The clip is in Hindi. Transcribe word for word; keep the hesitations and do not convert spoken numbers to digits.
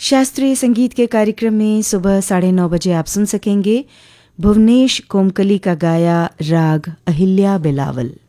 शास्त्रीय संगीत के कार्यक्रम में सुबह साढ़े नौ बजे आप सुन सकेंगे भुवनेश कोमकली का गाया राग अहिल्या बिलावल।